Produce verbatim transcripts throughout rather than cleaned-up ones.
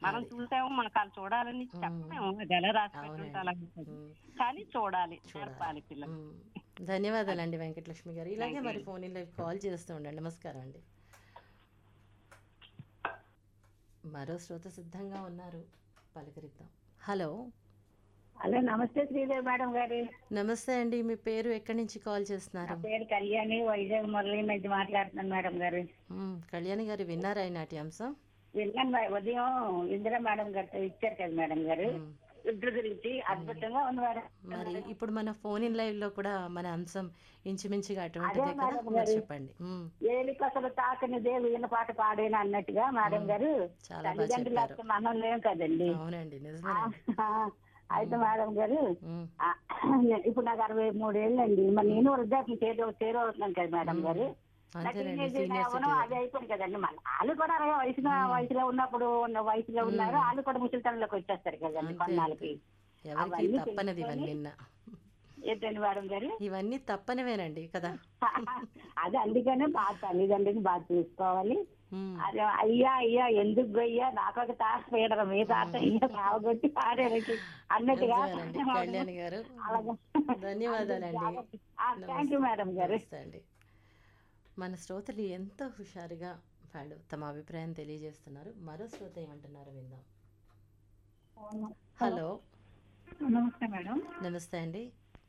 మనం అది. చూసాము, మనకు అది చూడాలని హ్మ్. చెప్పలేము. అది ఎలా రాసి పెట్టుంటే అవునండి. అలాగుంటది. హ్మ్. కానీ చూడాలి, చూడాలి. నేర్పాలి పిల్లలకి. హ్మ్. అది. ధన్యవాదాలండి వెంకటలక్ష్మి గారు. ఇలాగే థ్యాంక్ యూ మరి అండి. ఫోన్ ఇన్‌లైవ్‌కి కాల్ చేస్తూ ఉండండి. నమస్కారం అండి. మరో శ్రోత సిద్ధంగా ఉన్నారు. పలకరిద్దాం. హలో! హలో నమస్తే శ్రీదేవి మేడం గారు. నమస్తే అండి. మీ పేరు ఎక్కడి నుంచి కాల్ నా చేస్తున్నారు? పేరు కళ్యాణి, వైజాగ్ మురళి నుంచి మాట్లాడుతున్నాను మేడం గారు. హ్మ్. కళ్యాణి గారు విన్నారా ఈనాటి అంశం? విన్నాను మే- ఉదయం ఇందిరా మేడం గారితో ఇచ్చారు కదా మేడం గారు. హ్మ్. యుద్ధ గురించి హ్మ్. అద్భుతంగా ఉంది మేడం మరి గారు. ఇప్పుడు మన ఫోన్ ఇన్ లైవ్‌లో కూడా మన అంశం ఇంచుమించుగా అదే అటువంటిదే కదా! మేడం మరి గారు, చెప్పండి. హ్మ్. ఏలికి అసలు తాకనిదే వీళ్ళ పాట పాడేనా అన్నట్టుగా మేడం హ్మ్. గారు. చాలా బా తల్లిదండ్రులు చెప్పారు. లేకపోతే మనం లేం కదండి. అవునండి. ఆ, నిజమేనండి. ఆ, అయితే హ్మ్. మేడం గారు, హ్మ్. ఆ, ఇప్పుడు నాకు అరవై మూడేళ్ళండి. మరి హ్మ్. నేను వృద్ధాప్యం చేరు చేరవుతున్నాను కదా మేడం హ్మ్. గారు. నా అంతేనండి. టీనేజ్ సీనియర్ అవ్వడం అది సిటిజన్. అయిపోయింది కదండి. మన వాళ్ళు కూడా అరవై వయసులో హ్మ్. వయసులో ఉన్నప్పుడు ఉన్న వయసులో ఉన్నారు. హ్మ్. వాళ్ళు కూడా ముసలితనంలోకి వచ్చేస్తారు కదండి అంతే. అంతే. కొన్నాళ్ళకి. ఎవరికీ అవన్నీ తప్పనిది తెలుసుకొని ఇవన్నీన. ఏంటండి మేడం గారు. ఇవన్నీ తప్పనివేనండి కదా! అది అందుకనే బాగా తల్లిదండ్రుని బాగా చూసుకోవాలి. హ్మ్. అది అయ్యా అయ్యా ఎందుకు గొయ్యా నాకు ఒక తాత పీడరు మీ తాత హ్మ్. అయ్యా సావగొట్టి పారేలకి అన్నట్టుగా నిజమేనండి. మేడం కళ్యాణి గారు. అలాగా. అందుకు ధన్యవాదాలండి. జాగ్రత్త. థ్యాంక్ యూ నమస్తే. మేడం గారు. నమస్తే అండి. మన శ్రోతలు ఎంతో హుషారుగా వాళ్ళు తమ అభిప్రాయం తెలియజేస్తున్నారు. మరో శ్రోత ఏమంటున్నారో విందాం. అవును. హలో. హలో! నమస్తే మేడం. నమస్తే అండి.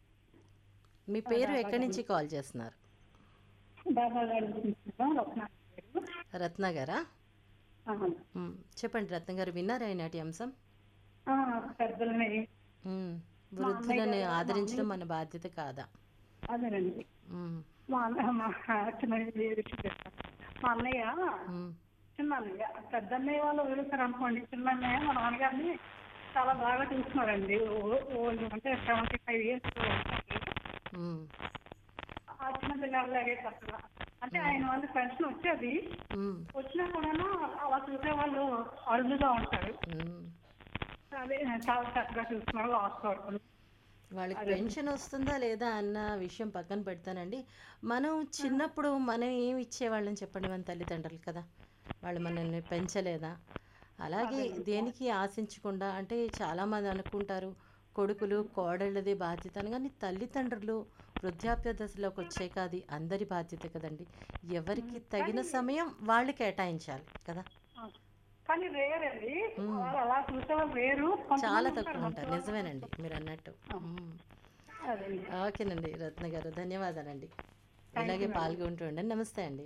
మీ పేరు డాబా ఎక్కడి గారు నుంచి కాల్ చేస్తున్నారు? డాబా గారు తీసుకుంటాం రత్న గారు. రత్న గారా? అవును. హ్మ్. చెప్పండి రత్న గారు విన్నారా ఈనాటి అంశం? ఆ, పెద్దలని హ్మ్. మా అన్నయ్య వృద్ధులని గారు మా ఆదరించడం అన్నయ్య మన బాధ్యత కాదా? అదేనండి. హ్మ్. మా అన్నయ్య మా చిన్నయ్య విషయం చెప్తాను. మా అన్నయ్య హ్మ్. చిన్న అన్నయ్య పెద్ద అన్నయ్య వాళ్ళు వదులుతారు అనుకోండి. చిన్న అన్నయ్య మా నాన్నగారిని చాలా బాగా చూస్తున్నారండి. ఓ- ఓల్డ్ అంటే సెవెంటీ ఫైవ్ ఇయర్స్ హ్మ్. ఆ చిన్న పిల్లలాగే అసలు. అంటే హ్మ్. ఆయన వాళ్ళు పెన్షన్ వచ్చేది. హ్మ్. వచ్చినా కూడా అలా చూసే వాళ్ళు అరుదుగా ఉంటారు. హ్మ్. అదే చాలా చక్కగా చూస్తున్నారు లాస్ట్ వరకు. వాళ్ళకి అదే. పెన్షన్ వస్తుందా లేదా అన్న విషయం పక్కన పెడతానండి. మనం చిన్నప్పుడు మనం ఏమి ఇచ్చేవాళ్ళని చెప్పండి మన తల్లిదండ్రులు కదా! వాళ్ళు మనల్ని పెంచలేదా? అలాగే అదేనండి. దేనికి ఆశించకుండా అంటే చాలామంది అనుకుంటారు కొడుకులు కోడళ్ళది బాధ్యత అని, కానీ తల్లిదండ్రులు వృద్ధాప్య దశలోకి వచ్చాక అది అందరి బాధ్యత కదండి. ఎవరికి తగిన కానీ సమయం వాళ్ళు కేటాయించాలి కదా! ఆ, కానీ రేర్ అండి. హ్మ్. వాళ్ళు అలా చూసేవాళ్ళు వేరు. చాలా కొంతమంది ఉంటారు తక్కువ మంచి ఉంటారు. వాళ్ళు కూడా నిజమేనండి ఉంటారు. మీరు అన్నట్టు. ఆ, హ్మ్. అదండి. ఓకేనండి రత్న గారు. ధన్యవాదాలండి. థ్యాంక్ ఇలాగే యూ మేడం. పాల్గొంటూ ఉండండి. నమస్తే అండి.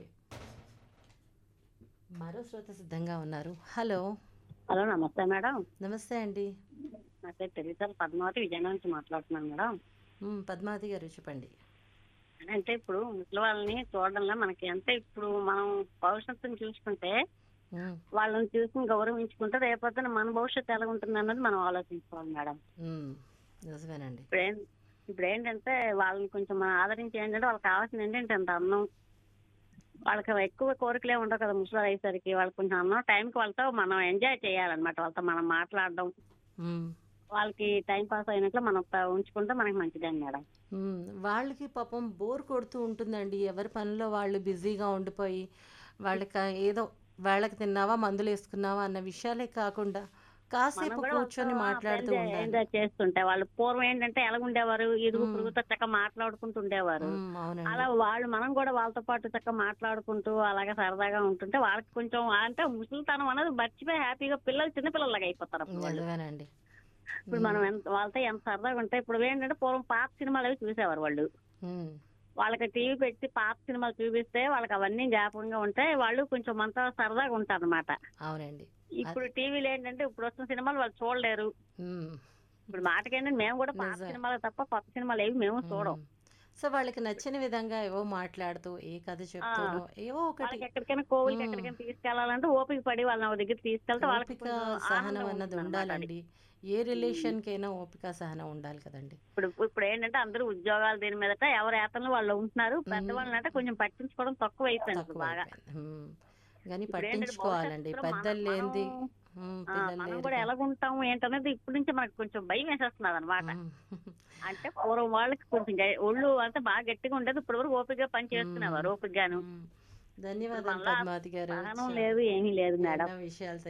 మరో శ్రోత సిద్ధంగా ఉన్నారు. హలో! హలో నమస్తే మేడం. నమస్తే అండి. నా పేరు తెలిసారు పద్మావతి విజయనగరం నుంచి మాట్లాడుతున్నాను మేడం. హ్మ్. పద్మావతి గారు చెప్పండి. అంటే ఇప్పుడు ముసలి వాళ్ళని చూడడంలో మనకి అంటే ఇప్పుడు మనం భవిష్యత్తుని చూసుకుంటే హ్మ్. వాళ్ళని చూసి గౌరవించుకుంటే రేపొద్దున మన భవిష్యత్తు ఎలా ఉంటుంది అన్నది మనం ఆలోచించుకోవాలి మేడం. హ్మ్. నిజమేనండి. ఇప్పుడు ఏం ఇప్పుడు ఏంటంటే వాళ్ళని కొంచెం మనం ఆదరించి ఏంటంటే వాళ్ళకి కావాల్సింది ఏంటంటే అంత అన్నం, వాళ్ళకి ఎక్కువ కోరికలే ఉండవు కదా ముసలి అయ్యేసరికి. వాళ్ళకి కొంచెం అన్నం టైంకి వాళ్ళతో మనం ఎంజాయ్ చేయాలన్నమాట. వాళ్ళతో మనం మాట్లాడడం, హ్మ్. వాళ్ళకి టైం పాస్ అయినట్లు మనం ప- ఉంచుకుంటే మనకి మంచిదండి మేడం. హ్మ్. వాళ్ళకి పాపం బోర్ కొడుతూ ఉంటుందండి. ఎవరి పనిలో వాళ్ళు బిజీగా ఉండిపోయి, వాళ్ళకి ఏదో వేళకి తిన్నావా, మందులేసుకున్నావా అన్న విషయాలే కాకుండా మనం కాసేపు కూడా వాళ్ళతో కూర్చొని మాట్లాడుతూ ఎంజాయ్ ఉండాలి. ఎంజాయ్ చేస్తుంటే వాళ్ళు పూర్వం ఏంటంటే ఎలాగుండేవారు, ఇరుగు హ్మ్. పొరుగుతో చక్కగా మాట్లాడుకుంటూ ఉండేవారు. హ్మ్. అవునండి. అలా వాళ్ళు మనం కూడా వాళ్ళతో పాటు చక్కగా మాట్లాడుకుంటూ అలాగే సరదాగా ఉంటుంటే వాళ్ళకి కొంచెం అంటే ముసలితనం అనేది మర్చిపోయి హ్యాపీగా పిల్లలు చిన్నపిల్లలాగా అయిపోతారు అప్పుడు వాళ్ళు. నిజమేనండి. ఇప్పుడు హ్మ్. మనం ఎంత వాళ్ళతో ఎంత సరదాగా ఉంటే ఇప్పుడు ఏంటంటే పూర్వం పాత సినిమాలు అవి చూసేవారు వాళ్ళు. హ్మ్. వాళ్ళకి టీవీ పెట్టి పాత సినిమాలు చూపిస్తే వాళ్ళకి అవన్నీ జ్ఞాపకంగా ఉంటాయి. వాళ్ళు కొంచెం మనతో సరదాగా ఉంటారు అనమాట. అవునండి. ఇప్పుడు అదే. టీవీలో ఏంటంటే ఇప్పుడు వస్తున్న సినిమాలు వాళ్ళు చూడలేరు. హ్మ్. ఇప్పుడు మాటకేంటంటే మేము కూడా పాత నిజమే. సినిమాలు తప్ప కొత్త సినిమాలు ఏవి మేము హ్మ్. చూడం. సో, వాళ్ళకి నచ్చిన విధంగా ఏవో మాట్లాడుతూ, ఏ కథ ఆ, చెప్తూనో ఏవో ఒకటి. వాళ్ళకి ఎక్కడికైనా కోవిలకి హ్మ్. ఎక్కడికైనా తీసుకెళ్లాలంటే ఓపిక పడి వాళ్ళని ఒక దగ్గర తీసుకెళ్తే వాళ్ళకి ఓపిక, కొంచెం సహనం ఆనందం అన్నది ఉంటుంది అనమాట అది. ఉండాలండి. ఏ రిలేషన్‌కైనా ఓపిక, సహనం ఉండాలి కదండీ! ఇప్పుడు ఇప్పుడు ఏంటంటే అందరూ ఉద్యోగాలు దీని మీదట ఎవరి యాతనలో వాళ్ళు ఉంటున్నారు. హ్మ్. పెద్దవాళ్ళని అంటే కొంచెం పట్టించుకోవడం తక్కువ అయిపోయింది ఇప్పుడు బాగా. తక్కువైపోయింది. హ్మ్. గానీ ఇప్పుడు ఏంటంటే పట్టించుకోవాలండి. భవిష్యత్తులో మన పెద్దలు మనం లేనిది హ్మ్. ఆ, పిల్లలు మనం కూడా లేరుగా. ఎలాగుంటాం ఏంటనేది ఇప్పటి నుంచి మనకు కొంచెం భయం వేసేస్తున్నది అనమాట. హ్మ్. అంటే పూర్వం వాళ్ళకి కొంచెం గ- ఒళ్ళు అంటే బాగా గట్టిగా ఉండేది. ఇప్పుడు వరకు ఓపికగా పని హ్మ్. చేసుకునేవారు ఓపికగాను. హ్మ్. ఇప్పుడు ధన్యవాదాలు మనలా పద్మావతి గారు. సహనం చ లేదు ఏమీ లేదు మేడం. ఎన్నో విషయాలు